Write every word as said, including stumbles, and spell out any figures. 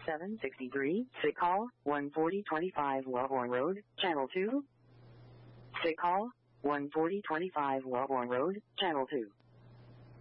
seven sixty-three, sick call, one forty twenty-five Wellborn Road, Channel two. Sick call, one forty twenty-five Wellborn Road, Channel two.